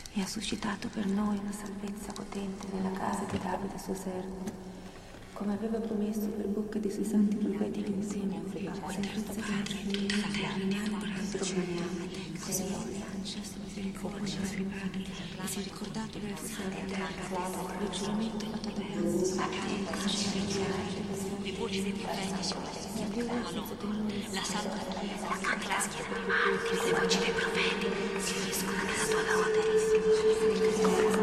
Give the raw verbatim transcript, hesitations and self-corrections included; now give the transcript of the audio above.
e ha suscitato per noi una salvezza potente nella casa di Davide suo servo, come aveva promesso per bocca dei suoi santi profeti che insieme a lui salvezza di Israele, così fu e si è ricordato del Signore, il giuramento fatto da lui, le voci dei profeti si affermano, la Santa Chiesa, anche la Chiesa, anche le voci dei profeti si uniscono nella tua lode.